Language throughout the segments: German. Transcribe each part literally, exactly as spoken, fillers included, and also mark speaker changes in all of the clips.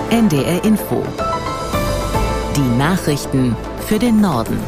Speaker 1: N D R Info. Die Nachrichten für den Norden.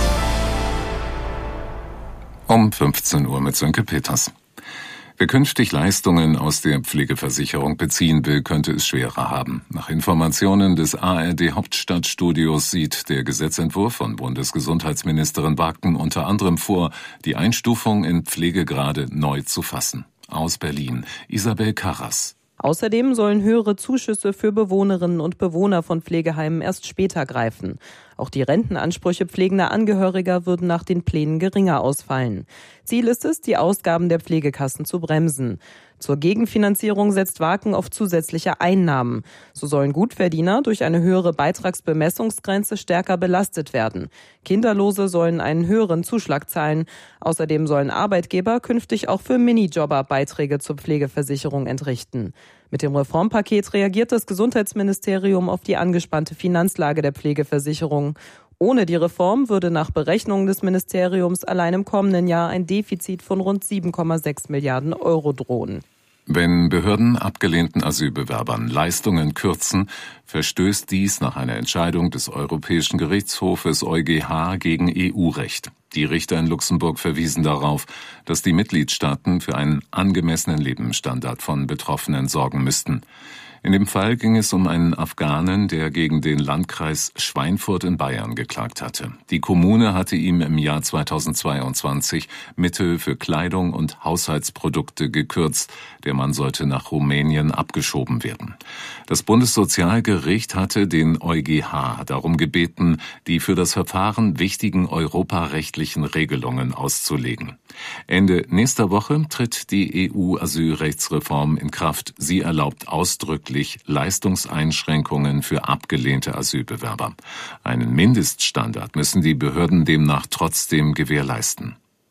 Speaker 2: Um fünfzehn Uhr mit Sönke Peters. Wer künftig Leistungen aus der Pflegeversicherung beziehen will, könnte es schwerer haben. Nach Informationen des A R D-Hauptstadtstudios sieht der Gesetzentwurf von Bundesgesundheitsministerin Wagner unter anderem vor, die Einstufung in Pflegegrade neu zu fassen. Aus Berlin, Isabel Karras.
Speaker 3: Außerdem sollen höhere Zuschüsse für Bewohnerinnen und Bewohner von Pflegeheimen erst später greifen. Auch die Rentenansprüche pflegender Angehöriger würden nach den Plänen geringer ausfallen. Ziel ist es, die Ausgaben der Pflegekassen zu bremsen. Zur Gegenfinanzierung setzt Waken auf zusätzliche Einnahmen. So sollen Gutverdiener durch eine höhere Beitragsbemessungsgrenze stärker belastet werden. Kinderlose sollen einen höheren Zuschlag zahlen. Außerdem sollen Arbeitgeber künftig auch für Minijobber Beiträge zur Pflegeversicherung entrichten. Mit dem Reformpaket reagiert das Gesundheitsministerium auf die angespannte Finanzlage der Pflegeversicherung. Ohne die Reform würde nach Berechnungen des Ministeriums allein im kommenden Jahr ein Defizit von rund sieben Komma sechs Milliarden Euro drohen.
Speaker 2: Wenn Behörden abgelehnten Asylbewerbern Leistungen kürzen, verstößt dies nach einer Entscheidung des Europäischen Gerichtshofes EuGH gegen E U-Recht. Die Richter in Luxemburg verwiesen darauf, dass die Mitgliedstaaten für einen angemessenen Lebensstandard von Betroffenen sorgen müssten. In dem Fall ging es um einen Afghanen, der gegen den Landkreis Schweinfurt in Bayern geklagt hatte. Die Kommune hatte ihm im Jahr zweitausendzweiundzwanzig Mittel für Kleidung und Haushaltsprodukte gekürzt. Der Mann sollte nach Rumänien abgeschoben werden. Das Bundessozialgericht hatte den EuGH darum gebeten, die für das Verfahren wichtigen europarechtlichen Regelungen auszulegen. Ende nächster Woche tritt die E U-Asylrechtsreform in Kraft. Sie erlaubt ausdrücklich Leistungseinschränkungen für abgelehnte Asylbewerber. Einen Mindeststandard müssen die Behörden demnach trotzdem gewährleisten.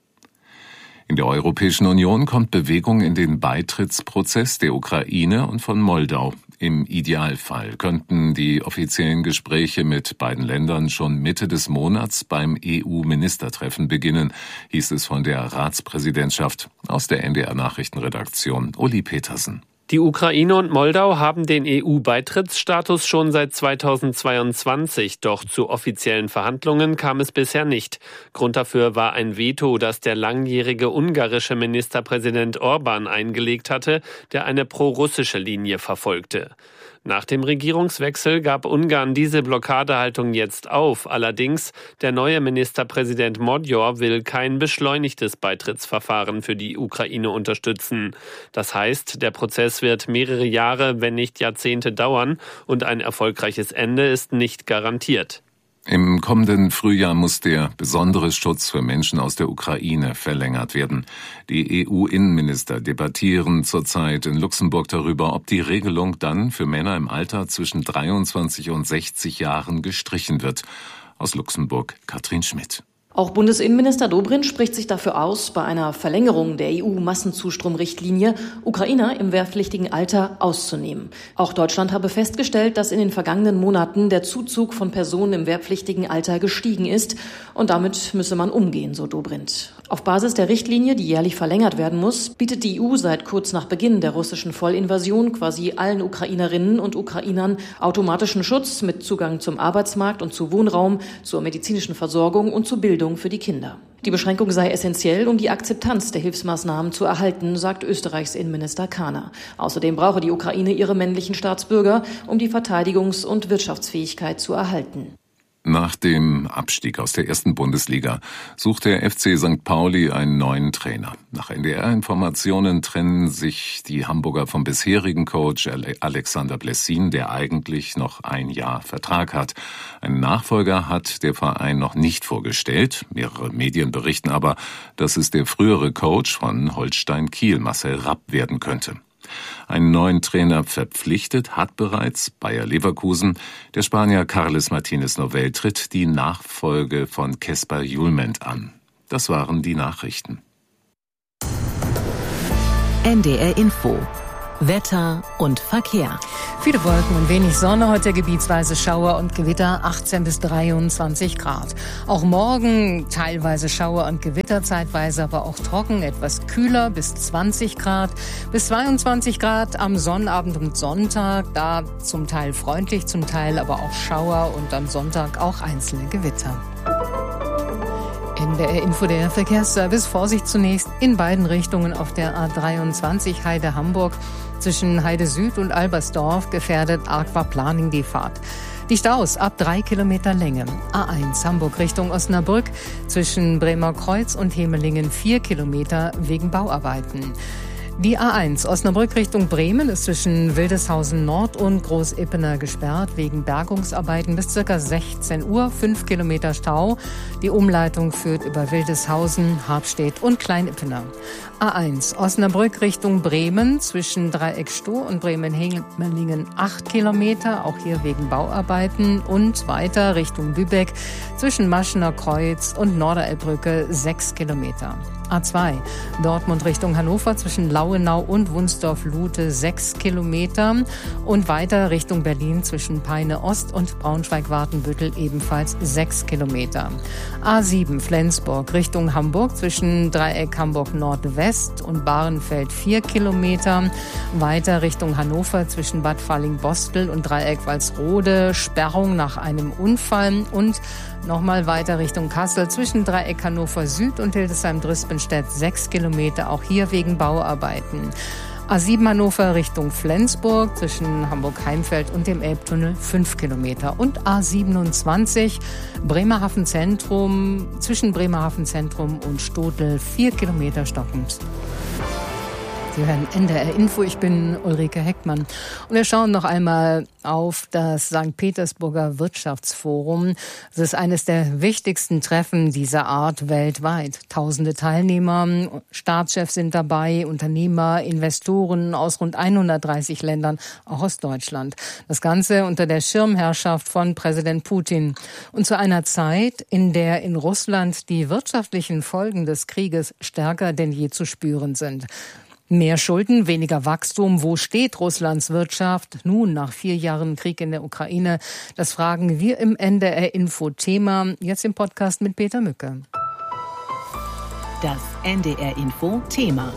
Speaker 2: In der Europäischen Union kommt Bewegung in den Beitrittsprozess der Ukraine und von Moldau. Im Idealfall könnten die offiziellen Gespräche mit beiden Ländern schon Mitte des Monats beim E U-Ministertreffen beginnen, hieß es von der Ratspräsidentschaft. Aus der N D R-Nachrichtenredaktion Uli Petersen.
Speaker 4: Die Ukraine und Moldau haben den E U-Beitrittsstatus schon seit zweitausendzweiundzwanzig, doch zu offiziellen Verhandlungen kam es bisher nicht. Grund dafür war ein Veto, das der langjährige ungarische Ministerpräsident Orban eingelegt hatte, der eine pro-russische Linie verfolgte. Nach dem Regierungswechsel gab Ungarn diese Blockadehaltung jetzt auf. Allerdings, der neue Ministerpräsident Magyar will kein beschleunigtes Beitrittsverfahren für die Ukraine unterstützen. Das heißt, der Prozess wird mehrere Jahre, wenn nicht Jahrzehnte dauern und ein erfolgreiches Ende ist nicht garantiert.
Speaker 2: Im kommenden Frühjahr muss der besondere Schutz für Menschen aus der Ukraine verlängert werden. Die E U-Innenminister debattieren zurzeit in Luxemburg darüber, ob die Regelung dann für Männer im Alter zwischen dreiundzwanzig und sechzig Jahren gestrichen wird. Aus Luxemburg Katrin Schmidt.
Speaker 5: Auch Bundesinnenminister Dobrindt spricht sich dafür aus, bei einer Verlängerung der E U-Massenzustromrichtlinie Ukrainer im wehrpflichtigen Alter auszunehmen. Auch Deutschland habe festgestellt, dass in den vergangenen Monaten der Zuzug von Personen im wehrpflichtigen Alter gestiegen ist. Und damit müsse man umgehen, so Dobrindt. Auf Basis der Richtlinie, die jährlich verlängert werden muss, bietet die E U seit kurz nach Beginn der russischen Vollinvasion quasi allen Ukrainerinnen und Ukrainern automatischen Schutz mit Zugang zum Arbeitsmarkt und zu Wohnraum, zur medizinischen Versorgung und zur Bildung für die Kinder. Die Beschränkung sei essentiell, um die Akzeptanz der Hilfsmaßnahmen zu erhalten, sagt Österreichs Innenminister Kahner. Außerdem brauche die Ukraine ihre männlichen Staatsbürger, um die Verteidigungs- und Wirtschaftsfähigkeit zu erhalten.
Speaker 2: Nach dem Abstieg aus der ersten Bundesliga sucht der F C Sankt Pauli einen neuen Trainer. Nach N D R-Informationen trennen sich die Hamburger vom bisherigen Coach Alexander Blessin, der eigentlich noch ein Jahr Vertrag hat. Einen Nachfolger hat der Verein noch nicht vorgestellt. Mehrere Medien berichten aber, dass es der frühere Coach von Holstein Kiel, Marcel Rapp, werden könnte. Einen neuen Trainer verpflichtet hat bereits Bayer Leverkusen. Der Spanier Carles Martínez Novell tritt die Nachfolge von Kesper Julment an. Das waren die Nachrichten.
Speaker 1: N D R Info. Wetter und Verkehr.
Speaker 6: Viele Wolken und wenig Sonne, heute gebietsweise Schauer und Gewitter, achtzehn bis dreiundzwanzig Grad. Auch morgen teilweise Schauer und Gewitter, zeitweise aber auch trocken, etwas kühler bis zwanzig Grad, bis zweiundzwanzig Grad am Sonnabend und Sonntag, da zum Teil freundlich, zum Teil aber auch Schauer und am Sonntag auch einzelne Gewitter. N D R Info, der Verkehrsservice. Vorsicht zunächst in beiden Richtungen auf der A dreiundzwanzig Heide-Hamburg. Zwischen Heide Süd und Albersdorf gefährdet Aquaplaning die Fahrt. Die Staus ab drei Kilometer Länge. A eins Hamburg Richtung Osnabrück. Zwischen Bremer Kreuz und Hemelingen vier Kilometer wegen Bauarbeiten. Die A eins Osnabrück Richtung Bremen ist zwischen Wildeshausen Nord und Großippener gesperrt wegen Bergungsarbeiten bis ca. sechzehn Uhr, fünf Kilometer Stau. Die Umleitung führt über Wildeshausen, Harpstedt und Kleinippener. A eins Osnabrück Richtung Bremen zwischen Dreieck Stoh und Bremen-Hemelingen acht Kilometer, auch hier wegen Bauarbeiten, und weiter Richtung Lübeck zwischen Maschener Kreuz und Norderelbbrücke sechs Kilometer. A zwei Dortmund Richtung Hannover zwischen Lauenau und Wunsdorf-Lute sechs Kilometer und weiter Richtung Berlin zwischen Peine Ost und Braunschweig-Wartenbüttel ebenfalls sechs Kilometer. A sieben Flensburg Richtung Hamburg zwischen Dreieck Hamburg Nordwest und Bahrenfeld vier Kilometer, weiter Richtung Hannover zwischen Bad Falling-Bostel und Dreieck Walsrode, Sperrung nach einem Unfall, und nochmal weiter Richtung Kassel zwischen Dreieck Hannover Süd und Hildesheim-Drispenstedt sechs Kilometer, auch hier wegen Bauarbeiten. A sieben Hannover Richtung Flensburg zwischen Hamburg-Heimfeld und dem Elbtunnel fünf Kilometer. Und A siebenundzwanzig Bremerhaven Zentrum zwischen Bremerhaven Zentrum und Stotel vier Kilometer stockend. Sie hören N D R Info, ich bin Ulrike Heckmann. Und wir schauen noch einmal auf das Sankt Petersburger Wirtschaftsforum. Es ist eines der wichtigsten Treffen dieser Art weltweit. Tausende Teilnehmer, Staatschefs sind dabei, Unternehmer, Investoren aus rund hundertdreißig Ländern, auch aus Deutschland. Das Ganze unter der Schirmherrschaft von Präsident Putin. Und zu einer Zeit, in der in Russland die wirtschaftlichen Folgen des Krieges stärker denn je zu spüren sind. Mehr Schulden, weniger Wachstum. Wo steht Russlands Wirtschaft nun nach vier Jahren Krieg in der Ukraine? Das fragen wir im N D R Info Thema, jetzt im Podcast mit Peter Mücke.
Speaker 1: Das N D R Info Thema.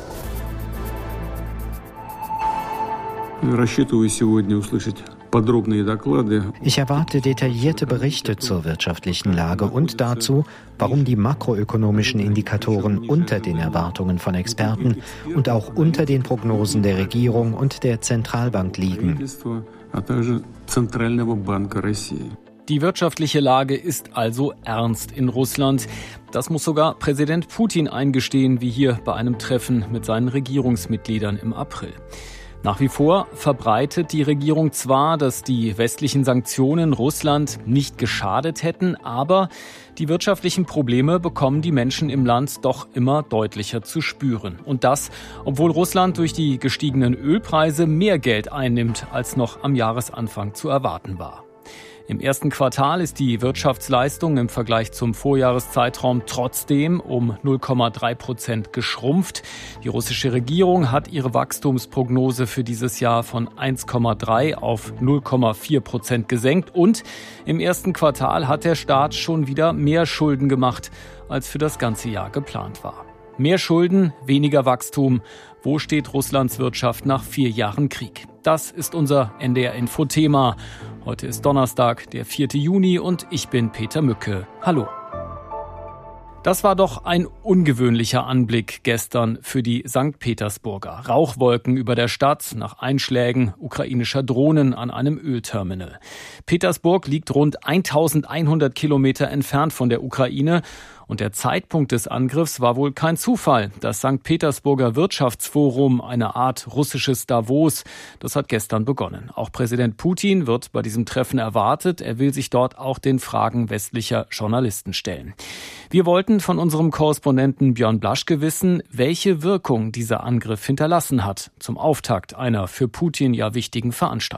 Speaker 7: Ich erwarte detaillierte Berichte zur wirtschaftlichen Lage und dazu, warum die makroökonomischen Indikatoren unter den Erwartungen von Experten und auch unter den Prognosen der Regierung und der Zentralbank liegen.
Speaker 8: Die wirtschaftliche Lage ist also ernst in Russland. Das muss sogar Präsident Putin eingestehen, wie hier bei einem Treffen mit seinen Regierungsmitgliedern im April. Nach wie vor verbreitet die Regierung zwar, dass die westlichen Sanktionen Russland nicht geschadet hätten, aber die wirtschaftlichen Probleme bekommen die Menschen im Land doch immer deutlicher zu spüren. Und das, obwohl Russland durch die gestiegenen Ölpreise mehr Geld einnimmt, als noch am Jahresanfang zu erwarten war. Im ersten Quartal ist die Wirtschaftsleistung im Vergleich zum Vorjahreszeitraum trotzdem um null Komma drei Prozent geschrumpft. Die russische Regierung hat ihre Wachstumsprognose für dieses Jahr von eins Komma drei auf null Komma vier Prozent gesenkt. Und im ersten Quartal hat der Staat schon wieder mehr Schulden gemacht, als für das ganze Jahr geplant war. Mehr Schulden, weniger Wachstum. Wo steht Russlands Wirtschaft nach vier Jahren Krieg? Das ist unser N D R Info Thema. Heute ist Donnerstag, der vierte Juni, und ich bin Peter Mücke. Hallo. Das war doch ein ungewöhnlicher Anblick gestern für die Sankt Petersburger. Rauchwolken über der Stadt nach Einschlägen ukrainischer Drohnen an einem Ölterminal. Petersburg liegt rund eintausendeinhundert Kilometer entfernt von der Ukraine. Und der Zeitpunkt des Angriffs war wohl kein Zufall. Das Sankt Petersburger Wirtschaftsforum, eine Art russisches Davos, das hat gestern begonnen. Auch Präsident Putin wird bei diesem Treffen erwartet. Er will sich dort auch den Fragen westlicher Journalisten stellen. Wir wollten von unserem Korrespondenten Björn Blaschke wissen, welche Wirkung dieser Angriff hinterlassen hat zum Auftakt einer für Putin ja wichtigen Veranstaltung.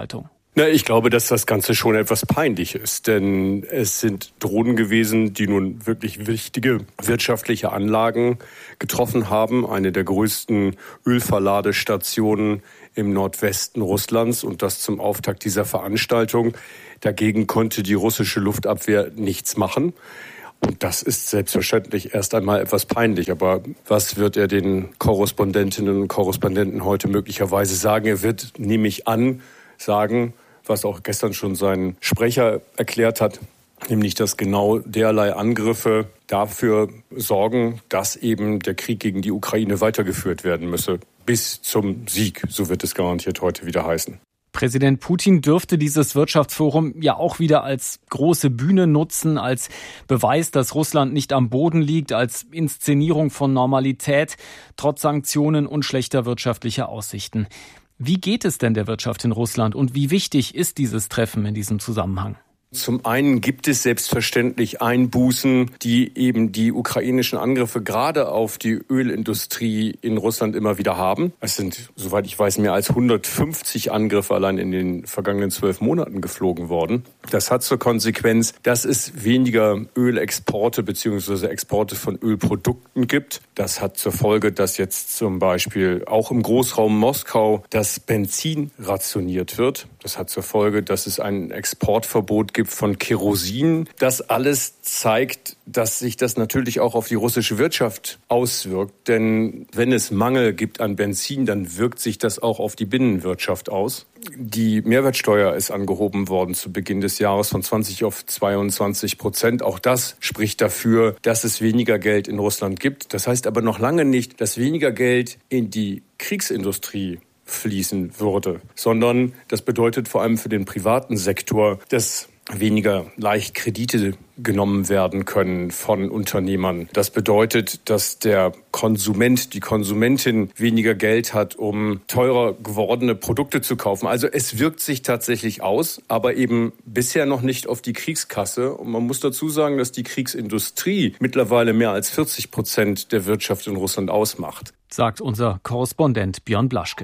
Speaker 9: Na, ich glaube, dass das Ganze schon etwas peinlich ist, denn es sind Drohnen gewesen, die nun wirklich wichtige wirtschaftliche Anlagen getroffen haben. Eine der größten Ölverladestationen im Nordwesten Russlands und das zum Auftakt dieser Veranstaltung. Dagegen konnte die russische Luftabwehr nichts machen. Und das ist selbstverständlich erst einmal etwas peinlich. Aber was wird er den Korrespondentinnen und Korrespondenten heute möglicherweise sagen? Er wird, nehme ich an, sagen, was auch gestern schon sein Sprecher erklärt hat, nämlich, dass genau derlei Angriffe dafür sorgen, dass eben der Krieg gegen die Ukraine weitergeführt werden müsse. Bis zum Sieg, so wird es garantiert heute wieder heißen.
Speaker 8: Präsident Putin dürfte dieses Wirtschaftsforum ja auch wieder als große Bühne nutzen, als Beweis, dass Russland nicht am Boden liegt, als Inszenierung von Normalität, trotz Sanktionen und schlechter wirtschaftlicher Aussichten. Wie geht es denn der Wirtschaft in Russland und wie wichtig ist dieses Treffen in diesem Zusammenhang?
Speaker 9: Zum einen gibt es selbstverständlich Einbußen, die eben die ukrainischen Angriffe gerade auf die Ölindustrie in Russland immer wieder haben. Es sind, soweit ich weiß, mehr als hundertfünfzig Angriffe allein in den vergangenen zwölf Monaten geflogen worden. Das hat zur Konsequenz, dass es weniger Ölexporte bzw. Exporte von Ölprodukten gibt. Das hat zur Folge, dass jetzt zum Beispiel auch im Großraum Moskau das Benzin rationiert wird. Das hat zur Folge, dass es ein Exportverbot gibt von Kerosin. Das alles zeigt, dass sich das natürlich auch auf die russische Wirtschaft auswirkt. Denn wenn es Mangel gibt an Benzin, dann wirkt sich das auch auf die Binnenwirtschaft aus. Die Mehrwertsteuer ist angehoben worden zu Beginn des Jahres von zwanzig auf zweiundzwanzig Prozent. Auch das spricht dafür, dass es weniger Geld in Russland gibt. Das heißt aber noch lange nicht, dass weniger Geld in die Kriegsindustrie fließen würde, sondern das bedeutet vor allem für den privaten Sektor, dass weniger leicht Kredite genommen werden können von Unternehmern. Das bedeutet, dass der Konsument, die Konsumentin weniger Geld hat, um teurer gewordene Produkte zu kaufen. Also es wirkt sich tatsächlich aus, aber eben bisher noch nicht auf die Kriegskasse. Und man muss dazu sagen, dass die Kriegsindustrie mittlerweile mehr als vierzig Prozent der Wirtschaft in Russland ausmacht,
Speaker 8: sagt unser Korrespondent Björn Blaschke.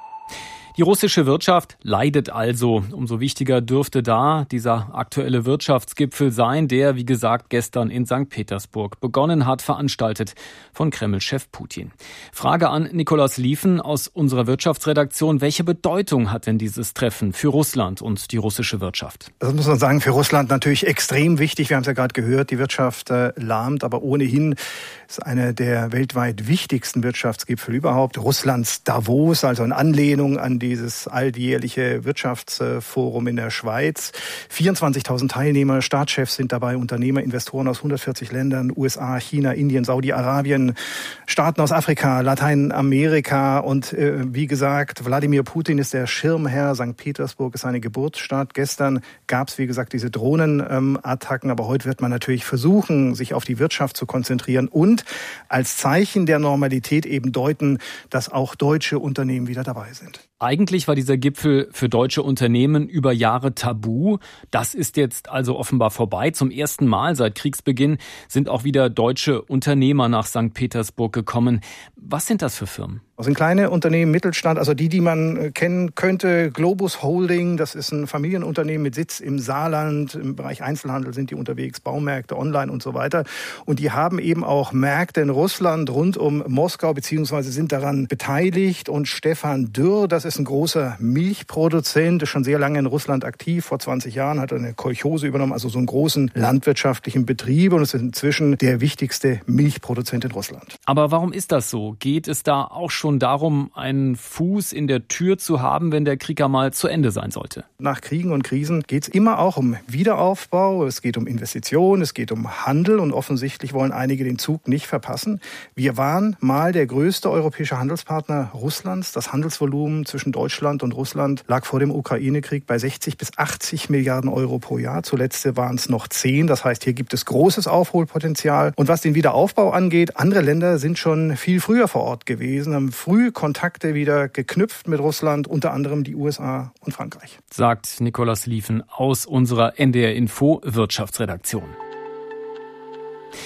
Speaker 8: Die russische Wirtschaft leidet also. Umso wichtiger dürfte da dieser aktuelle Wirtschaftsgipfel sein, der, wie gesagt, gestern in Sankt Petersburg begonnen hat, veranstaltet von Kreml-Chef Putin. Frage an Nikolaus Liefen aus unserer Wirtschaftsredaktion. Welche Bedeutung hat denn dieses Treffen für Russland und die russische Wirtschaft?
Speaker 10: Das muss man sagen, für Russland natürlich extrem wichtig. Wir haben es ja gerade gehört, die Wirtschaft äh, lahmt, aber ohnehin ist einer der weltweit wichtigsten Wirtschaftsgipfel überhaupt. Russlands Davos, also in Anlehnung an dieses alljährliche Wirtschaftsforum in der Schweiz. vierundzwanzigtausend Teilnehmer, Staatschefs sind dabei, Unternehmer, Investoren aus hundertvierzig Ländern, U S A, China, Indien, Saudi-Arabien, Staaten aus Afrika, Lateinamerika und äh, wie gesagt, Wladimir Putin ist der Schirmherr. Sankt Petersburg ist seine Geburtsstadt. Gestern gab es, wie gesagt, diese Drohnenattacken, aber heute wird man natürlich versuchen, sich auf die Wirtschaft zu konzentrieren und als Zeichen der Normalität eben deuten, dass auch deutsche Unternehmen wieder dabei sind.
Speaker 8: Eigentlich war dieser Gipfel für deutsche Unternehmen über Jahre tabu. Das ist jetzt also offenbar vorbei. Zum ersten Mal seit Kriegsbeginn sind auch wieder deutsche Unternehmer nach Sankt Petersburg gekommen. Was sind das für Firmen?
Speaker 10: Das sind kleine Unternehmen, Mittelstand, also die, die man kennen könnte. Globus Holding, das ist ein Familienunternehmen mit Sitz im Saarland. Im Bereich Einzelhandel sind die unterwegs, Baumärkte, online und so weiter. Und die haben eben auch Märkte in Russland rund um Moskau, beziehungsweise sind daran beteiligt. Und Stefan Dürr, das ist ein großer Milchproduzent, ist schon sehr lange in Russland aktiv. Vor zwanzig Jahren hat er eine Kolchose übernommen, also so einen großen landwirtschaftlichen Betrieb. Und ist inzwischen der wichtigste Milchproduzent in Russland.
Speaker 8: Aber warum ist das so? Geht es da auch schon darum, einen Fuß in der Tür zu haben, wenn der Krieg einmal zu Ende sein sollte?
Speaker 10: Nach Kriegen und Krisen geht es immer auch um Wiederaufbau, es geht um Investitionen, es geht um Handel und offensichtlich wollen einige den Zug nicht verpassen. Wir waren mal der größte europäische Handelspartner Russlands. Das Handelsvolumen zwischen Deutschland und Russland lag vor dem Ukraine-Krieg bei sechzig bis achtzig Milliarden Euro pro Jahr. Zuletzt waren es noch zehn. Das heißt, hier gibt es großes Aufholpotenzial. Und was den Wiederaufbau angeht, andere Länder sind schon viel früher vor Ort gewesen, haben früh Kontakte wieder geknüpft mit Russland, unter anderem die U S A und Frankreich.
Speaker 8: Sagt Nikolaus Liefen aus unserer N D R Info Wirtschaftsredaktion.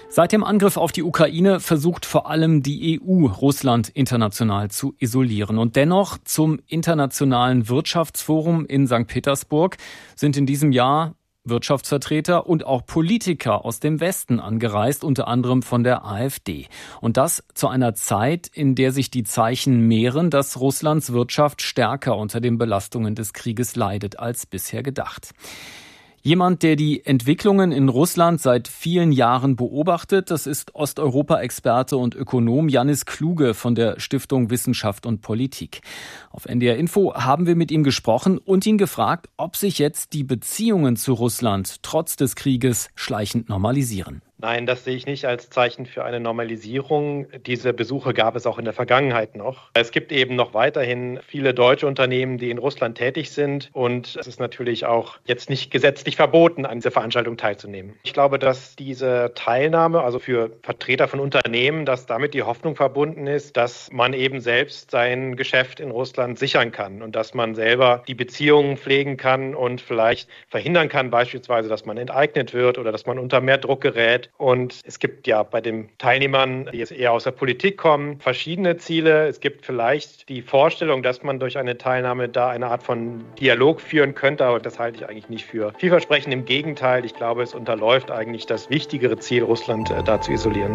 Speaker 8: Seit dem Angriff auf die Ukraine versucht vor allem die E U, Russland international zu isolieren. Und dennoch zum Internationalen Wirtschaftsforum in Sankt Petersburg sind in diesem Jahr Wirtschaftsvertreter und auch Politiker aus dem Westen angereist, unter anderem von der AfD. Und das zu einer Zeit, in der sich die Zeichen mehren, dass Russlands Wirtschaft stärker unter den Belastungen des Krieges leidet als bisher gedacht. Jemand, der die Entwicklungen in Russland seit vielen Jahren beobachtet, das ist Osteuropa-Experte und Ökonom Janis Kluge von der Stiftung Wissenschaft und Politik. Auf N D R Info haben wir mit ihm gesprochen und ihn gefragt, ob sich jetzt die Beziehungen zu Russland trotz des Krieges schleichend normalisieren.
Speaker 11: Nein, das sehe ich nicht als Zeichen für eine Normalisierung. Diese Besuche gab es auch in der Vergangenheit noch. Es gibt eben noch weiterhin viele deutsche Unternehmen, die in Russland tätig sind. Und es ist natürlich auch jetzt nicht gesetzlich verboten, an dieser Veranstaltung teilzunehmen. Ich glaube, dass diese Teilnahme, also für Vertreter von Unternehmen, dass damit die Hoffnung verbunden ist, dass man eben selbst sein Geschäft in Russland sichern kann und dass man selber die Beziehungen pflegen kann und vielleicht verhindern kann, beispielsweise, dass man enteignet wird oder dass man unter mehr Druck gerät. Und es gibt ja bei den Teilnehmern, die jetzt eher aus der Politik kommen, verschiedene Ziele. Es gibt vielleicht die Vorstellung, dass man durch eine Teilnahme da eine Art von Dialog führen könnte, aber das halte ich eigentlich nicht für vielversprechend. Im Gegenteil, ich glaube, es unterläuft eigentlich das wichtigere Ziel, Russland äh, da zu isolieren.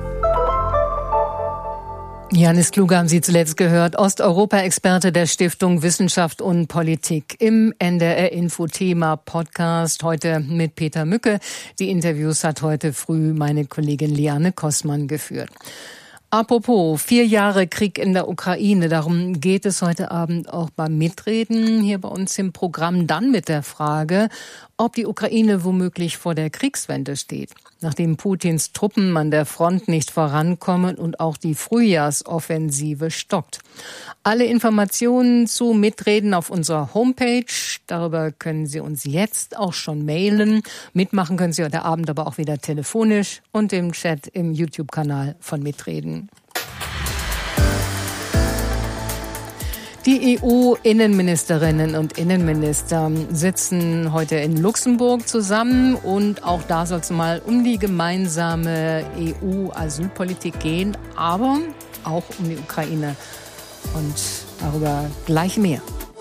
Speaker 6: Janis Kluge haben Sie zuletzt gehört, Osteuropa-Experte der Stiftung Wissenschaft und Politik im N D R Info-Thema Podcast. Heute mit Peter Mücke. Die Interviews hat heute früh meine Kollegin Liane Kossmann geführt. Apropos, vier Jahre Krieg in der Ukraine, darum geht es heute Abend auch beim Mitreden hier bei uns im Programm. Dann mit der Frage, ob die Ukraine womöglich vor der Kriegswende steht. Nachdem Putins Truppen an der Front nicht vorankommen und auch die Frühjahrsoffensive stockt. Alle Informationen zu Mitreden auf unserer Homepage. Darüber können Sie uns jetzt auch schon mailen. Mitmachen können Sie heute Abend aber auch wieder telefonisch und im Chat im YouTube-Kanal von Mitreden. Die E U-Innenministerinnen und Innenminister sitzen heute in Luxemburg zusammen und auch da soll es mal um die gemeinsame E U-Asylpolitik gehen, aber auch um die Ukraine. Und darüber gleich mehr.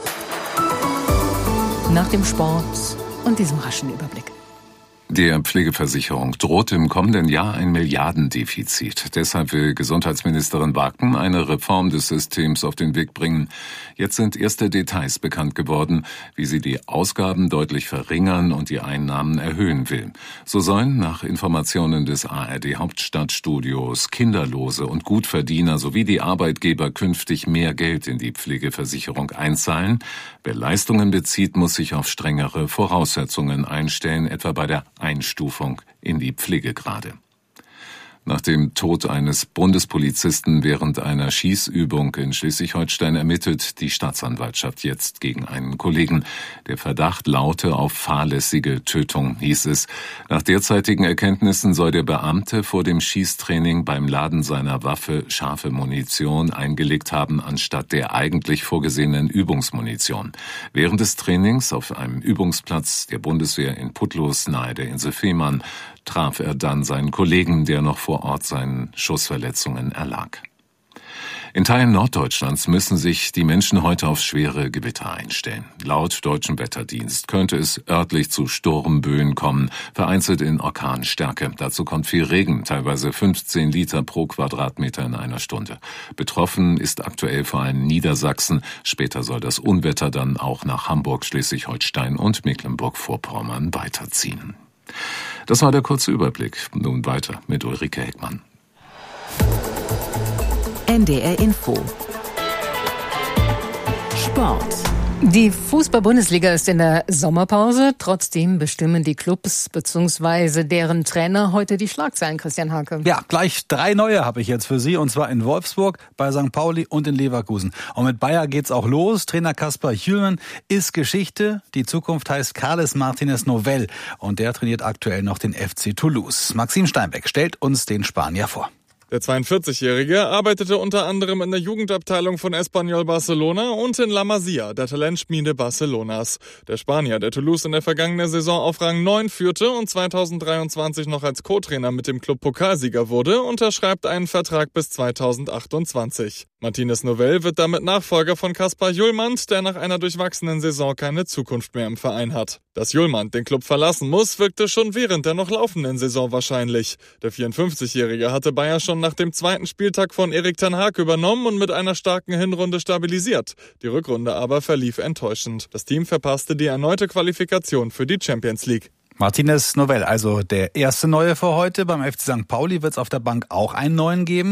Speaker 6: Nach dem Sport und diesem raschen Überblick.
Speaker 2: Der Pflegeversicherung droht im kommenden Jahr ein Milliardendefizit. Deshalb will Gesundheitsministerin Wacken eine Reform des Systems auf den Weg bringen. Jetzt sind erste Details bekannt geworden, wie sie die Ausgaben deutlich verringern und die Einnahmen erhöhen will. So sollen nach Informationen des A R D-Hauptstadtstudios Kinderlose und Gutverdiener sowie die Arbeitgeber künftig mehr Geld in die Pflegeversicherung einzahlen. Wer Leistungen bezieht, muss sich auf strengere Voraussetzungen einstellen, etwa bei der Einstufung in die Pflegegrade. Nach dem Tod eines Bundespolizisten während einer Schießübung in Schleswig-Holstein ermittelt die Staatsanwaltschaft jetzt gegen einen Kollegen. Der Verdacht laute auf fahrlässige Tötung, hieß es. Nach derzeitigen Erkenntnissen soll der Beamte vor dem Schießtraining beim Laden seiner Waffe scharfe Munition eingelegt haben, anstatt der eigentlich vorgesehenen Übungsmunition. Während des Trainings auf einem Übungsplatz der Bundeswehr in Putlos nahe der Insel Fehmarn traf er dann seinen Kollegen, der noch vor Ort seinen Schussverletzungen erlag. In Teilen Norddeutschlands müssen sich die Menschen heute auf schwere Gewitter einstellen. Laut Deutschem Wetterdienst könnte es örtlich zu Sturmböen kommen, vereinzelt in Orkanstärke. Dazu kommt viel Regen, teilweise fünfzehn Liter pro Quadratmeter in einer Stunde. Betroffen ist aktuell vor allem Niedersachsen. Später soll das Unwetter dann auch nach Hamburg, Schleswig-Holstein und Mecklenburg-Vorpommern weiterziehen. Das war der kurze Überblick. Nun weiter mit Ulrike Heckmann.
Speaker 1: N D R Info. Sport.
Speaker 6: Die Fußball-Bundesliga ist in der Sommerpause. Trotzdem bestimmen die Clubs bzw. deren Trainer heute die Schlagzeilen, Christian Hake.
Speaker 12: Ja, gleich drei neue habe ich jetzt für Sie, und zwar in Wolfsburg, bei Sankt Pauli und in Leverkusen. Und mit Bayer geht's auch los. Trainer Kaspar Hjulmand ist Geschichte. Die Zukunft heißt Carles Martinez Novell und der trainiert aktuell noch den F C Toulouse. Maxim Steinbeck stellt uns den Spanier vor.
Speaker 13: Der zweiundvierzigjährige arbeitete unter anderem in der Jugendabteilung von Espanyol Barcelona und in La Masia, der Talentschmiede Barcelonas. Der Spanier, der Toulouse in der vergangenen Saison auf Rang neun führte und zweitausenddreiundzwanzig noch als Co-Trainer mit dem Club Pokalsieger wurde, unterschreibt einen Vertrag bis zweitausendachtundzwanzig. Martínez Novell wird damit Nachfolger von Kaspar Hjulmand, der nach einer durchwachsenen Saison keine Zukunft mehr im Verein hat. Dass Hjulmand den Club verlassen muss, wirkte schon während der noch laufenden Saison wahrscheinlich. Der vierundfünfzigjährige hatte Bayer schon nach dem zweiten Spieltag von Erik ten Hag übernommen und mit einer starken Hinrunde stabilisiert. Die Rückrunde aber verlief enttäuschend. Das Team verpasste die erneute Qualifikation für die Champions League.
Speaker 12: Martínez Novell, also der erste Neue für heute. Beim F C Sankt Pauli wird es auf der Bank auch einen neuen geben.